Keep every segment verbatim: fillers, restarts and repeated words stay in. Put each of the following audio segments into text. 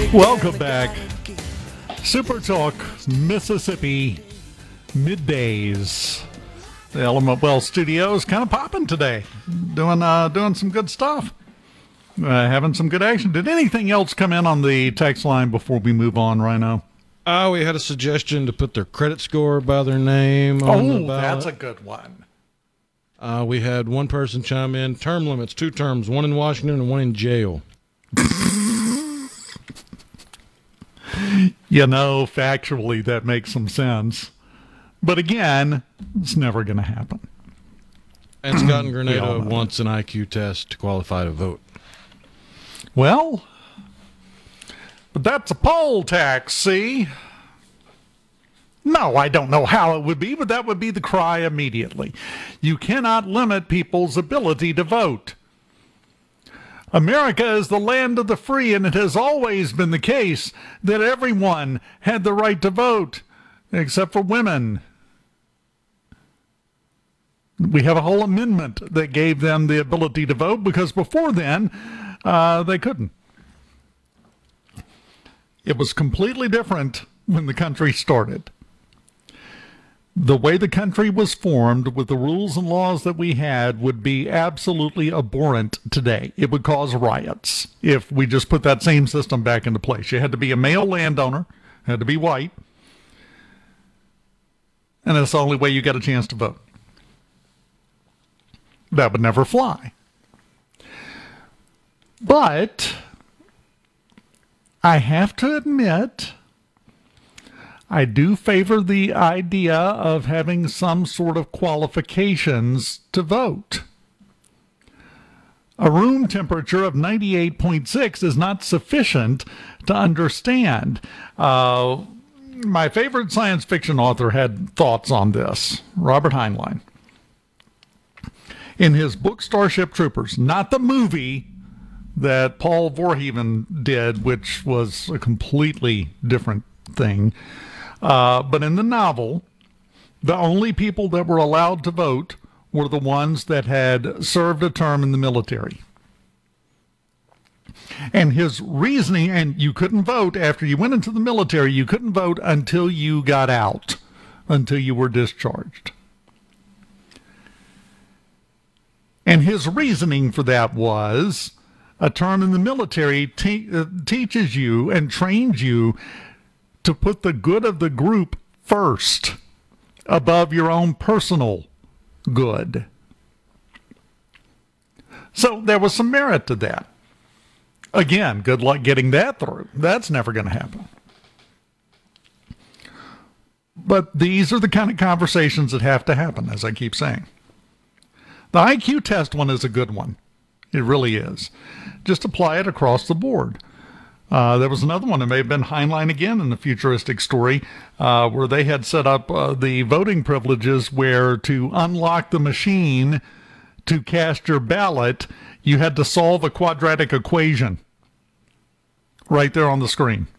Welcome back. Super Talk Mississippi middays. The Element Well Studio is kind of popping today, doing uh, doing some good stuff, uh, having some good action. Did anything else come in on the text line before we move on, Rhino? Oh, we had a suggestion to put their credit score by their name on oh, the ballot. That's a good one. Uh, we had one person chime in, term limits, two terms, one in Washington and one in jail. You know, factually, that makes some sense. But again, it's never going to happen. And Scott and Grenada wants an I Q test to qualify to vote. Well, but that's a poll tax, see? No, I don't know how it would be, but that would be the cry immediately. You cannot limit people's ability to vote. America is the land of the free, and it has always been the case that everyone had the right to vote, except for women. We have a whole amendment that gave them the ability to vote, because before then, uh, they couldn't. It was completely different when the country started. The way the country was formed with the rules and laws that we had would be absolutely abhorrent today. It would cause riots if we just put that same system back into place. You had to be a male landowner, had to be white, and that's the only way you got a chance to vote. That would never fly. But I have to admit, I do favor the idea of having some sort of qualifications to vote. A room temperature of ninety-eight point six is not sufficient to understand. Uh, my favorite science fiction author had thoughts on this, Robert Heinlein. In his book Starship Troopers, not the movie that Paul Verhoeven did, which was a completely different thing, Uh, but in the novel, the only people that were allowed to vote were the ones that had served a term in the military. And his reasoning, and you couldn't vote after you went into the military, you couldn't vote until you got out, until you were discharged. And his reasoning for that was a term in the military te- uh, teaches you and trains you to put the good of the group first above your own personal good. So there was some merit to that. Again, good luck getting that through. That's never going to happen. But these are the kind of conversations that have to happen, as I keep saying. The I Q test one is a good one. It really is. Just apply it across the board. Uh, there was another one, it may have been Heinlein again in the futuristic story, uh, where they had set up uh, the voting privileges where to unlock the machine to cast your ballot, you had to solve a quadratic equation right there on the screen.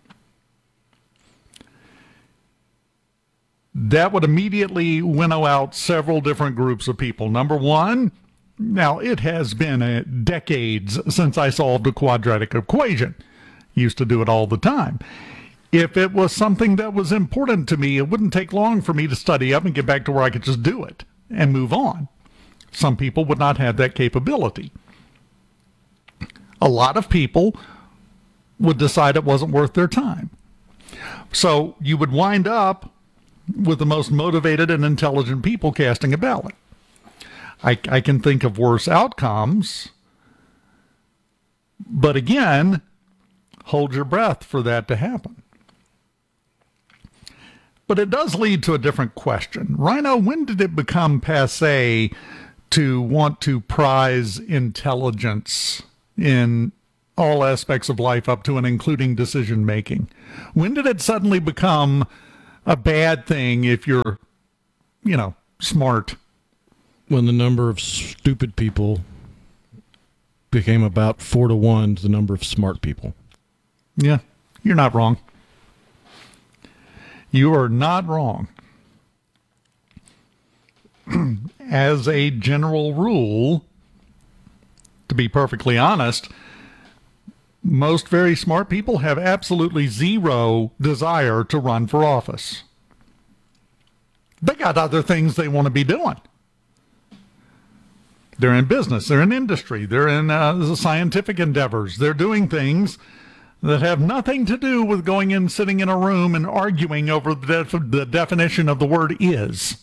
That would immediately winnow out several different groups of people. Number one, now it has been uh, decades since I solved a quadratic equation. Used to do it all the time. If it was something that was important to me, it wouldn't take long for me to study up and get back to where I could just do it and move on. Some people would not have that capability. A lot of people would decide it wasn't worth their time. So you would wind up with the most motivated and intelligent people casting a ballot. I, I can think of worse outcomes, but again, hold your breath for that to happen. But it does lead to a different question. Rhino, when did it become passé to want to prize intelligence in all aspects of life up to and including decision making? When did it suddenly become a bad thing if you're, you know, smart? When the number of stupid people became about four to one to the number of smart people. Yeah, you're not wrong. You are not wrong. As a general rule, to be perfectly honest, most very smart people have absolutely zero desire to run for office. They got other things they want to be doing. They're in business, they're in industry, they're in uh, scientific endeavors. They're doing things that have nothing to do with going in, sitting in a room and arguing over the, def- the definition of the word is.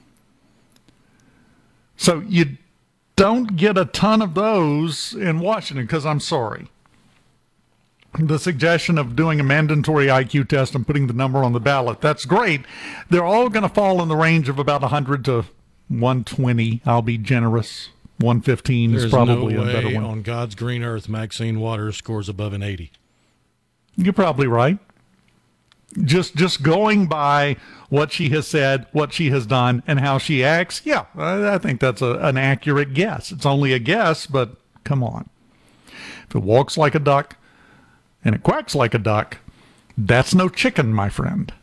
So you don't get a ton of those in Washington, because I'm sorry. The suggestion of doing a mandatory I Q test and putting the number on the ballot, that's great. They're all going to fall in the range of about one hundred to one twenty. I'll be generous. one fifteen There's is probably no a better way one. on God's green earth Maxine Waters scores above an eighty. You're probably right. Just just going by what she has said, what she has done, and how she acts, yeah, I, I think that's a, an accurate guess. It's only a guess, but come on. If it walks like a duck and it quacks like a duck, that's no chicken, my friend.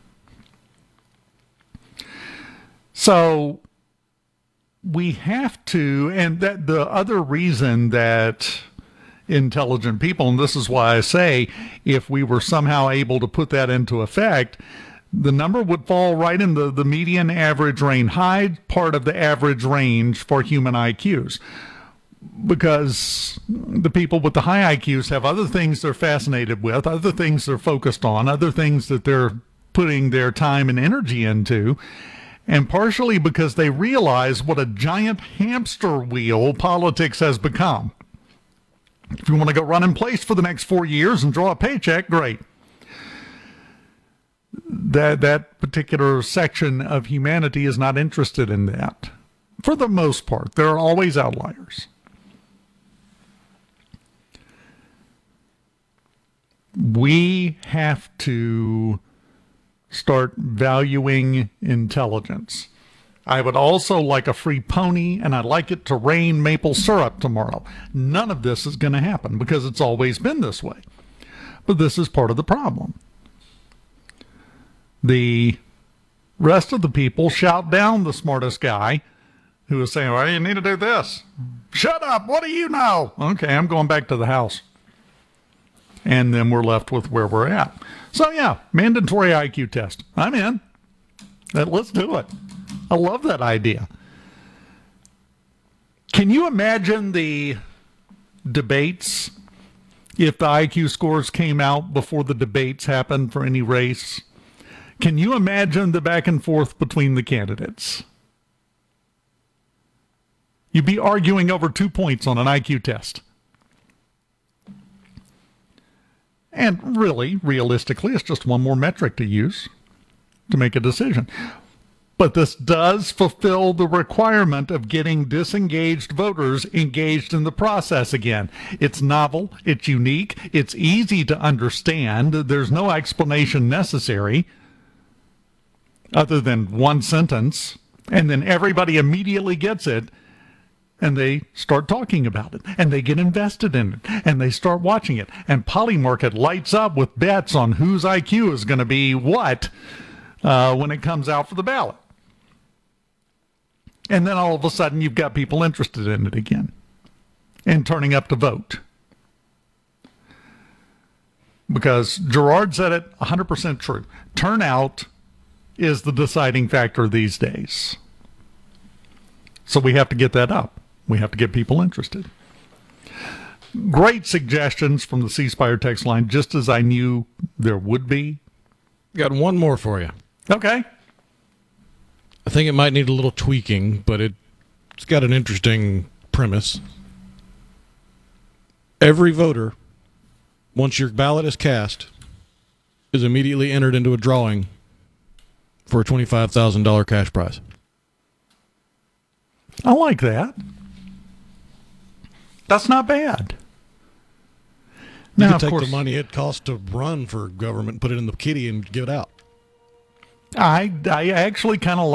So we have to, and that the other reason that intelligent people, and this is why I say if we were somehow able to put that into effect, the number would fall right in the, the median average range, high part of the average range for human I Qs. Because the people with the high I Qs have other things they're fascinated with, other things they're focused on, other things that they're putting their time and energy into, and partially because they realize what a giant hamster wheel politics has become. If you want to go run in place for the next four years and draw a paycheck, great. That that particular section of humanity is not interested in that. For the most part, there are always outliers. We have to start valuing intelligence. I would also like a free pony, and I'd like it to rain maple syrup tomorrow. None of this is going to happen because it's always been this way. But this is part of the problem. The rest of the people shout down the smartest guy who is saying, well, you need to do this. Shut up. What do you know? Okay, I'm going back to the house. And then we're left with where we're at. So, yeah, mandatory I Q test. I'm in. Let's do it. I love that idea. Can you imagine the debates if the I Q scores came out before the debates happened for any race? Can you imagine the back and forth between the candidates? You'd be arguing over two points on an I Q test. And really, realistically, it's just one more metric to use to make a decision. But this does fulfill the requirement of getting disengaged voters engaged in the process again. It's novel, it's unique, it's easy to understand. There's no explanation necessary other than one sentence, and then everybody immediately gets it. And they start talking about it, and they get invested in it, and they start watching it. And Polymarket lights up with bets on whose I Q is going to be what uh, when it comes out for the ballot. And then all of a sudden, you've got people interested in it again and turning up to vote. Because Gerard said it, one hundred percent true. Turnout is the deciding factor these days. So we have to get that up. We have to get people interested. Great suggestions from the C Spire text line, just as I knew there would be. Got one more for you. Okay. I think it might need a little tweaking, but it, it's got an interesting premise. Every voter, once your ballot is cast, is immediately entered into a drawing for a twenty-five thousand dollars cash prize. I like that. That's not bad. You Now, can of take course, the money it costs to run for government, put it in the kitty, and give it out. I, I actually kind of